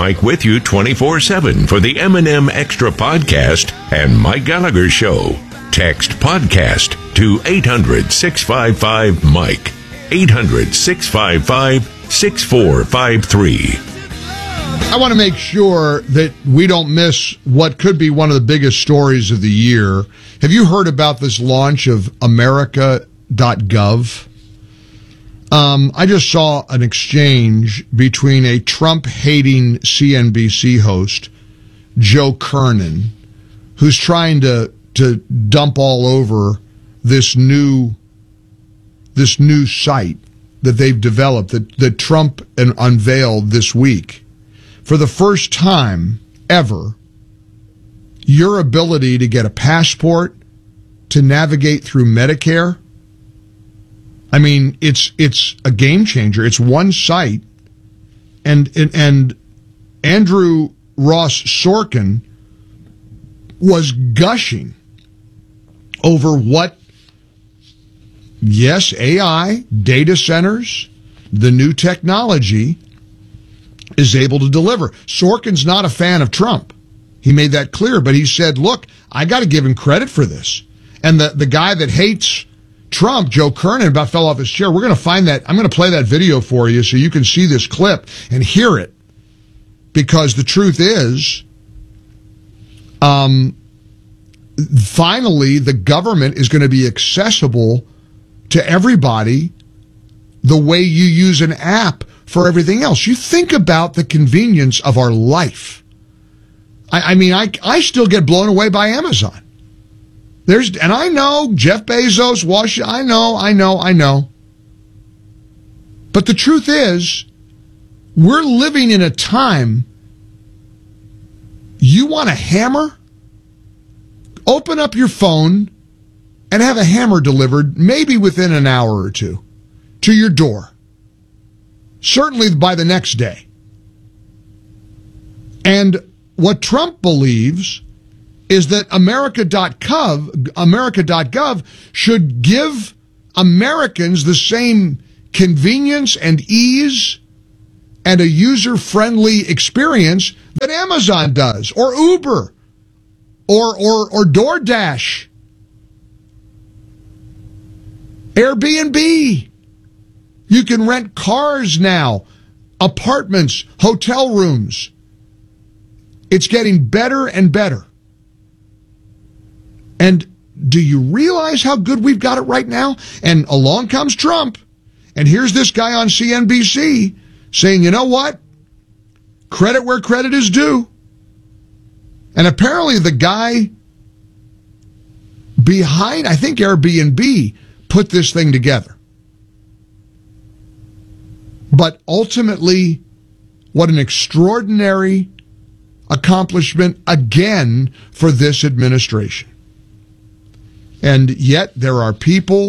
Mike with you 24/7 for the M&M Extra Podcast and Mike Gallagher Show. Text podcast to 800-655-MIKE. 800-655-6453. I want to make sure that we don't miss what could be one of the biggest stories of the year. Have you heard about this launch of America.gov? I just saw an exchange between a Trump-hating CNBC host, Joe Kernan, who's trying to dump all over this new site that they've developed, that Trump unveiled this week. For the first time ever, your ability to get a passport, to navigate through Medicare, I mean, it's a game changer. It's one site, and Andrew Ross Sorkin was gushing over what, yes, AI, data centers, the new technology is able to deliver. Sorkin's not a fan of Trump. He made that clear, but he said, look, I got to give him credit for this. And the guy that hates Trump, Joe Kernan, about fell off his chair. We're going to find that. I'm going to play that video for you so you can see this clip and hear it. Because the truth is, finally, the government is going to be accessible to everybody the way you use an app for everything else. You think about the convenience of our life. I mean, I still get blown away by Amazon. And I know Jeff Bezos, I know. But the truth is, we're living in a time, you want a hammer? Open up your phone and have a hammer delivered maybe within an hour or two to your door. Certainly by the next day. And what Trump believes is that America.gov should give Americans the same convenience and ease and a user-friendly experience that Amazon does, or Uber, or DoorDash, Airbnb. You can rent cars now, apartments, hotel rooms. It's getting better and better. And do you realize how good we've got it right now? And along comes Trump. And here's this guy on CNBC saying, you know what? Credit where credit is due. And apparently the guy behind, I think Airbnb, put this thing together. But ultimately, what an extraordinary accomplishment again for this administration. And yet there are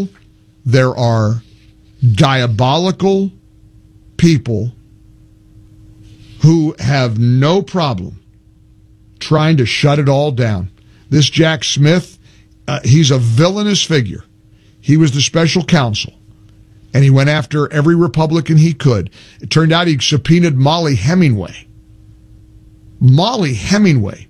diabolical people who have no problem trying to shut it all down. This Jack Smith, he's a villainous figure. He was the special counsel, and he went after every Republican he could. It turned out he subpoenaed Mollie Hemingway. Mollie Hemingway,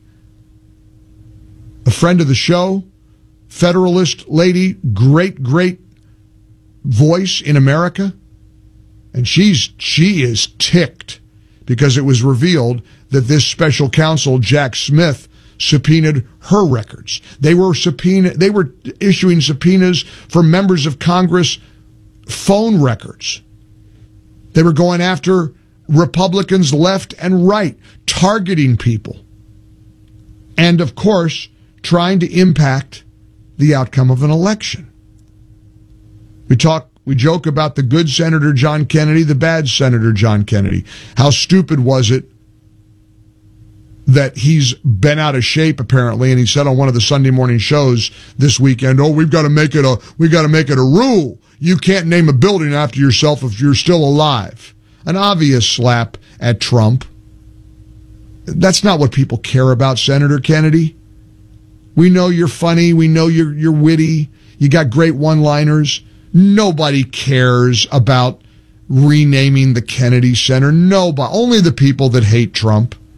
a friend of the show, Federalist lady, great voice in America. And she is ticked because it was revealed that this special counsel, Jack Smith, subpoenaed her records. They were issuing subpoenas for members of Congress phone records. They were going after Republicans left and right, targeting people. And of course, trying to impact the outcome of an election. We joke about the good Senator John Kennedy, the bad Senator John Kennedy. How stupid was it that he's been out of shape apparently, and he said on one of the Sunday morning shows this weekend, we've got to make it a rule. You can't name a building after yourself if you're still alive. An obvious slap at Trump. That's not what people care about, Senator Kennedy. We know you're funny. We know you're witty. You got great one-liners. Nobody cares about renaming the Kennedy Center. Nobody. Only the people that hate Trump.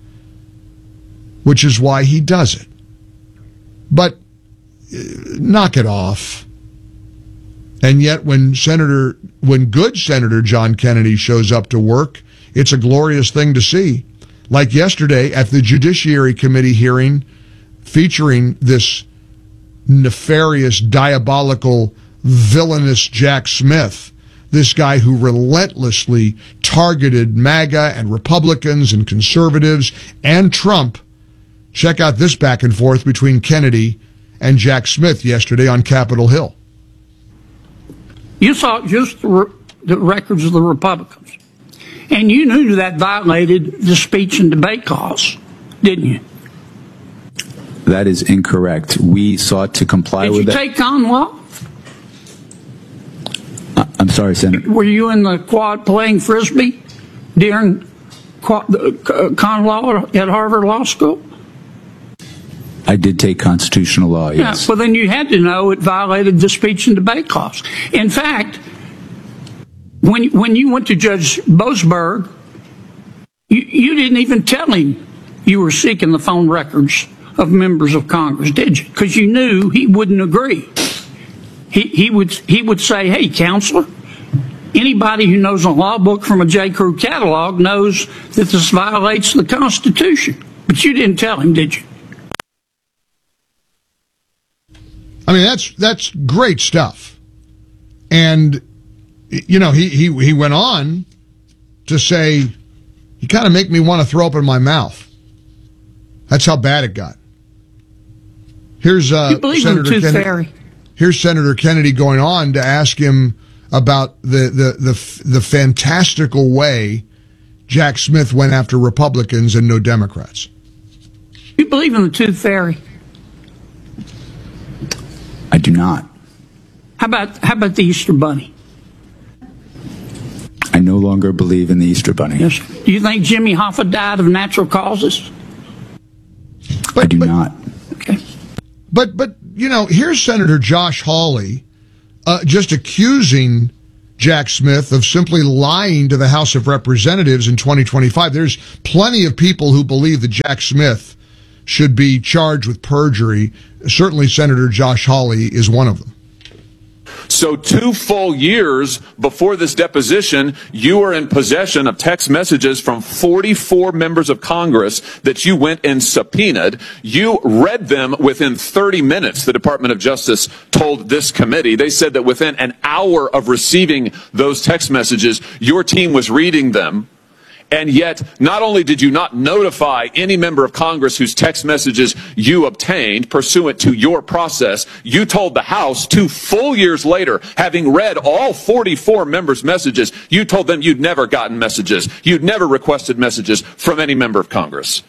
which is why he does it. But knock it off. And yet when good Senator John Kennedy shows up to work, it's a glorious thing to see. Like yesterday at the Judiciary Committee hearing featuring this nefarious, diabolical, villainous Jack Smith, this guy who relentlessly targeted MAGA and Republicans and conservatives and Trump. Check out this back and forth between Kennedy and Jack Smith yesterday on Capitol Hill. You saw just the records of the Republicans, and you knew that violated the speech and debate clause, didn't you? That is incorrect. We sought to comply with that. Did you take con law? I'm sorry, Senator. Were you in the quad playing Frisbee during con law at Harvard Law School? I did take constitutional law, yes. Yeah, well, then you had to know it violated the speech and debate clause. In fact, when you went to Judge Boasberg, you didn't even tell him you were seeking the phone records of members of Congress, did you? Because you knew he wouldn't agree. He would say, hey, counselor, anybody who knows a law book from a J. Crew catalog knows that this violates the Constitution. But you didn't tell him, did you? I mean, that's great stuff. And, you know, he went on to say, you kind of make me want to throw up in my mouth. That's how bad it got. Here's Senator Kennedy. Here's Senator Kennedy going on to ask him about the fantastical way Jack Smith went after Republicans and no Democrats. You believe in the tooth fairy? I do not. How about the Easter Bunny? I no longer believe in the Easter Bunny. Yes. Do you think Jimmy Hoffa died of natural causes? I do not. Okay. But you know, here's Senator Josh Hawley just accusing Jack Smith of simply lying to the House of Representatives in 2025. There's plenty of people who believe that Jack Smith should be charged with perjury. Certainly Senator Josh Hawley is one of them. So 2 full years before this deposition, you were in possession of text messages from 44 members of Congress that you went and subpoenaed. You read them within 30 minutes, the Department of Justice told this committee. They said that within an hour of receiving those text messages, your team was reading them. And yet, not only did you not notify any member of Congress whose text messages you obtained pursuant to your process, you told the House 2 full years later, having read all 44 members' messages, you told them you'd never gotten messages. You'd never requested messages from any member of Congress.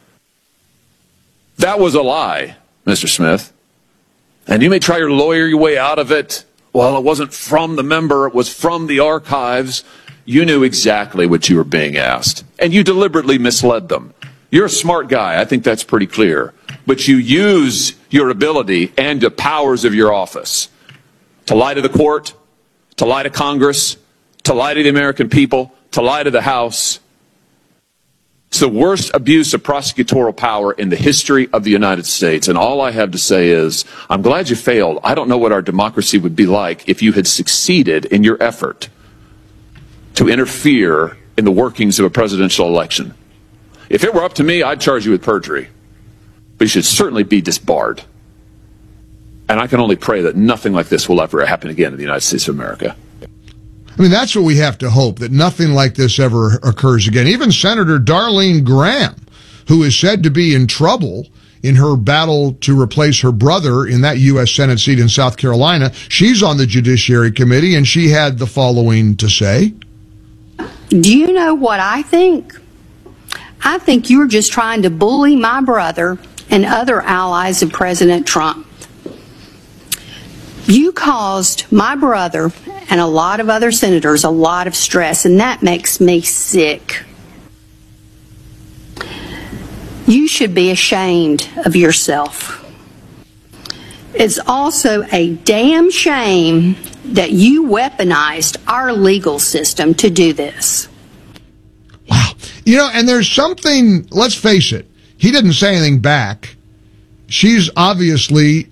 That was a lie, Mr. Smith. And you may try to lawyer your way out of it. Well, it wasn't from the member, it was from the archives. You knew exactly what you were being asked, and you deliberately misled them. You're a smart guy. I think that's pretty clear. But you use your ability and the powers of your office to lie to the court, to lie to Congress, to lie to the American people, to lie to the House. It's the worst abuse of prosecutorial power in the history of the United States. And all I have to say is, I'm glad you failed. I don't know what our democracy would be like if you had succeeded in your effort to interfere in the workings of a presidential election. If it were up to me, I'd charge you with perjury. But you should certainly be disbarred. And I can only pray that nothing like this will ever happen again in the United States of America. I mean, that's what we have to hope, that nothing like this ever occurs again. Even Senator Darlene Graham, who is said to be in trouble in her battle to replace her brother in that U.S. Senate seat in South Carolina, she's on the Judiciary Committee, and she had the following to say. Do you know what I think? I think you're just trying to bully my brother and other allies of President Trump. You caused my brother and a lot of other senators a lot of stress, and that makes me sick. You should be ashamed of yourself. It's also a damn shame that you weaponized our legal system to do this. Wow. You know, and there's something, let's face it, He didn't say anything back. She's obviously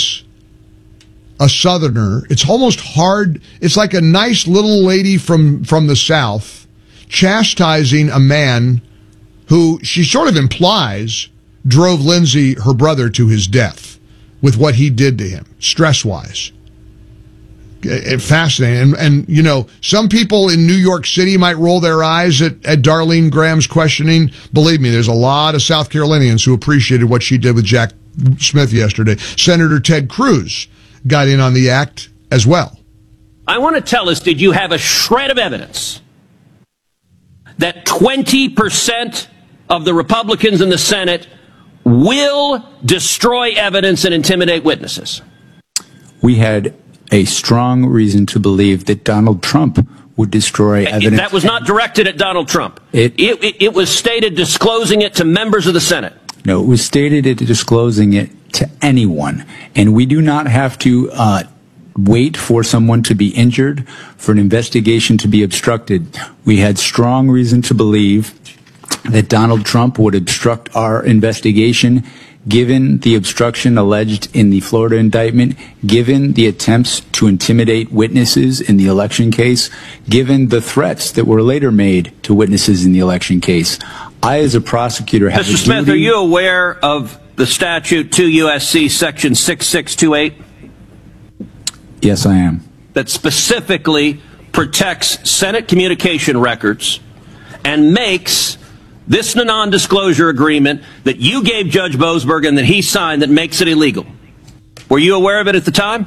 a Southerner. It's almost hard. It's like a nice little lady from the South chastising a man who she sort of implies drove Lindsey, her brother, to his death with what he did to him, stress-wise. Fascinating. And, you know, some people in New York City might roll their eyes at Darlene Graham's questioning. Believe me, there's a lot of South Carolinians who appreciated what she did with Jack Smith yesterday. Senator Ted Cruz got in on the act as well. I want to tell us, did you have a shred of evidence that 20% of the Republicans in the Senate will destroy evidence and intimidate witnesses? We had a strong reason to believe that Donald Trump would destroy evidence. That was not directed at Donald Trump. It was stated disclosing it to members of the Senate. No, it was stated disclosing it to anyone. And we do not have to wait for someone to be injured, for an investigation to be obstructed. We had strong reason to believe that Donald Trump would obstruct our investigation, given the obstruction alleged in the Florida indictment, given the attempts to intimidate witnesses in the election case, given the threats that were later made to witnesses in the election case. I, as a prosecutor, have Mr. Smith, are you aware of the statute 2 U.S.C. section 6628? Yes, I am. That specifically protects Senate communication records and makes this non-disclosure agreement that you gave Judge Boasberg and that he signed that makes it illegal. Were you aware of it at the time?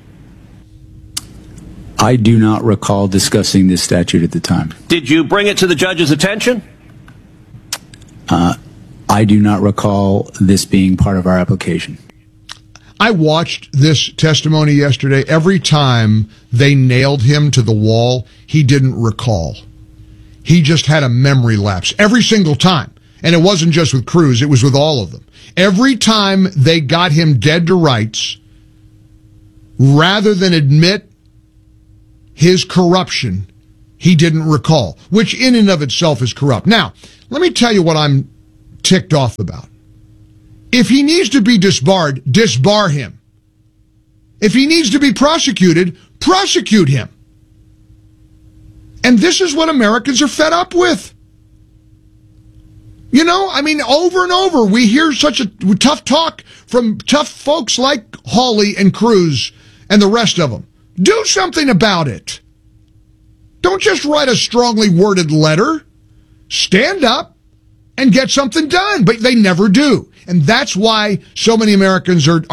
I do not recall discussing this statute at the time. Did you bring it to the judge's attention? I do not recall this being part of our application. I watched this testimony yesterday. Every time they nailed him to the wall, he didn't recall. He just had a memory lapse every single time. And it wasn't just with Cruz, it was with all of them. Every time they got him dead to rights, rather than admit his corruption, he didn't recall, which in and of itself is corrupt. Now, let me tell you what I'm ticked off about. If he needs to be disbarred, disbar him. If he needs to be prosecuted, prosecute him. And this is what Americans are fed up with. You know, I mean, over and over, we hear such a tough talk from tough folks like Hawley and Cruz and the rest of them. Do something about it. Don't just write a strongly worded letter. Stand up and get something done. But they never do. And that's why so many Americans are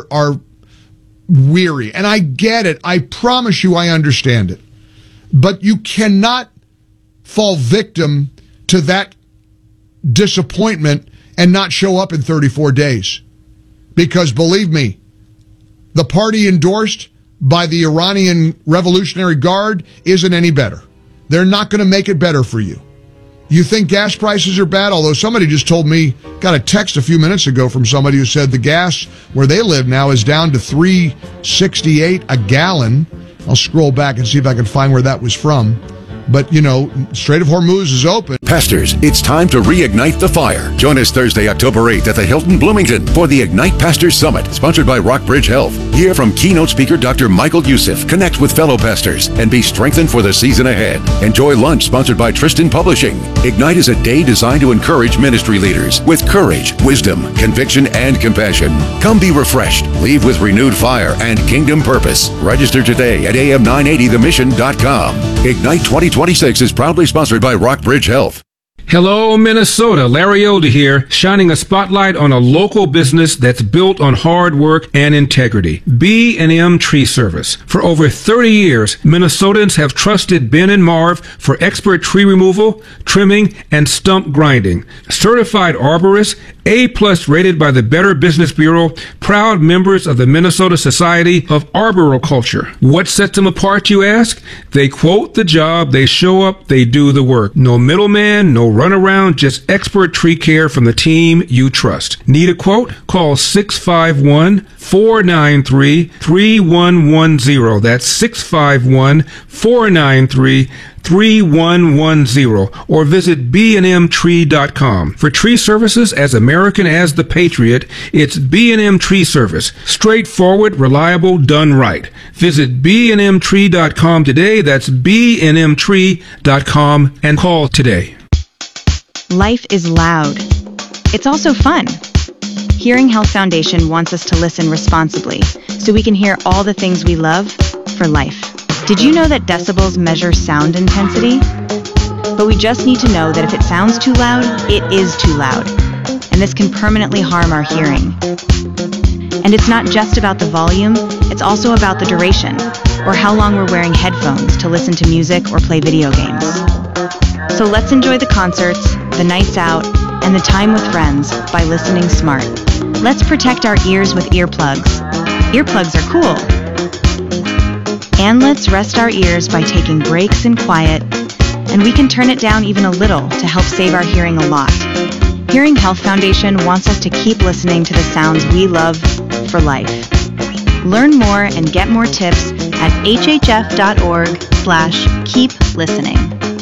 weary. And I get it. I promise you I understand it. But you cannot fall victim to that disappointment and not show up in 34 days. Because believe me, the party endorsed by the Iranian Revolutionary Guard isn't any better. They're not going to make it better for you. You think gas prices are bad? Although somebody just told me, got a text a few minutes ago from somebody who said the gas where they live now is down to $3.68 a gallon. I'll scroll back and see if I can find where that was from. But, you know, Strait of Hormuz is open. Pastors, it's time to reignite the fire. Join us Thursday, October 8th at the Hilton Bloomington for the Ignite Pastors Summit, sponsored by Rockbridge Health. Hear from keynote speaker Dr. Michael Youssef. Connect with fellow pastors and be strengthened for the season ahead. Enjoy lunch sponsored by Tristan Publishing. Ignite is a day designed to encourage ministry leaders with courage, wisdom, conviction, and compassion. Come be refreshed. Leave with renewed fire and kingdom purpose. Register today at am980themission.com. Ignite 2026 is proudly sponsored by Rockbridge Health. Hello, Minnesota. Larry Elder here, shining a spotlight on a local business that's built on hard work and integrity. B&M Tree Service. For over 30 years, Minnesotans have trusted Ben and Marv for expert tree removal, trimming, and stump grinding. Certified arborists, A+ rated by the Better Business Bureau, proud members of the Minnesota Society of Arboriculture. What sets them apart, you ask? They quote the job, they show up, they do the work. No middleman, no runaround, just expert tree care from the team you trust. Need a quote? Call 651-493-3110. That's 651-493-3110, or visit bnmtree.com. For tree services as American as the Patriot, it's B&M Tree Service. Straightforward, reliable, done right. Visit bnmtree.com today. That's bnmtree.com, and call today. Life is loud. It's also fun. Hearing Health Foundation wants us to listen responsibly so we can hear all the things we love for life. Did you know that decibels measure sound intensity? But we just need to know that if it sounds too loud, it is too loud. And this can permanently harm our hearing. And it's not just about the volume, it's also about the duration, or how long we're wearing headphones to listen to music or play video games. So let's enjoy the concerts, the nights out, and the time with friends by listening smart. Let's protect our ears with earplugs. Earplugs are cool. And let's rest our ears by taking breaks in quiet, and we can turn it down even a little to help save our hearing a lot. Hearing Health Foundation wants us to keep listening to the sounds we love for life. Learn more and get more tips at hhf.org/keep listening.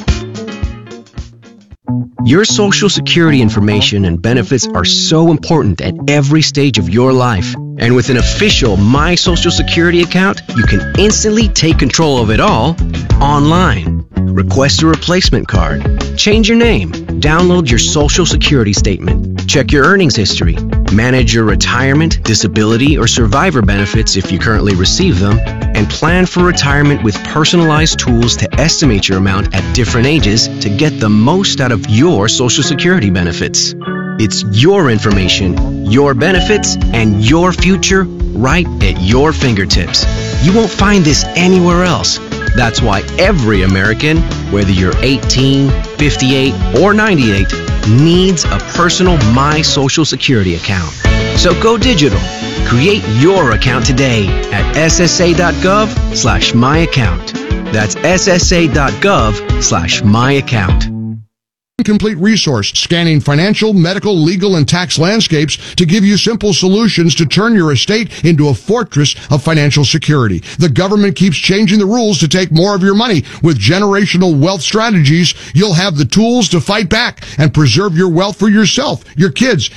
Your Social Security information and benefits are so important at every stage of your life. And with an official My Social Security account, you can instantly take control of it all online. Request a replacement card, change your name, download your Social Security statement, check your earnings history, manage your retirement, disability, or survivor benefits if you currently receive them, and plan for retirement with personalized tools to estimate your amount at different ages to get the most out of your Social Security benefits. It's your information, your benefits, and your future right at your fingertips. You won't find this anywhere else. That's why every American, whether you're 18, 58, or 98, needs a personal My Social Security account. So go digital. Create your account today at ssa.gov/myaccount. That's ssa.gov/myaccount. Complete resource scanning financial, medical, legal, and tax landscapes to give you simple solutions to turn your estate into a fortress of financial security. The government keeps changing the rules to take more of your money. With generational wealth strategies, you'll have the tools to fight back and preserve your wealth for yourself, your kids,